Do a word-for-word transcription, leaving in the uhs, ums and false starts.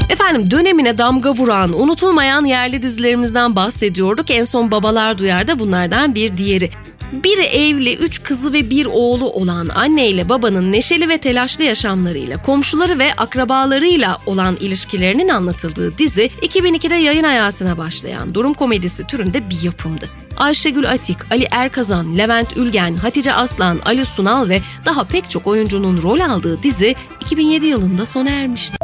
Efendim, dönemine damga vuran, unutulmayan yerli dizilerimizden bahsediyorduk. En son Babalar Duyar da bunlardan bir diğeri. Biri evli, üç kızı ve bir oğlu olan anne ile babanın neşeli ve telaşlı yaşamlarıyla, komşuları ve akrabalarıyla olan ilişkilerinin anlatıldığı dizi, iki bin ikide yayın hayatına başlayan durum komedisi türünde bir yapımdı. Ayşegül Atik, Ali Erkazan, Levent Ülgen, Hatice Aslan, Ali Sunal ve daha pek çok oyuncunun rol aldığı dizi iki bin yedi yılında sona ermişti.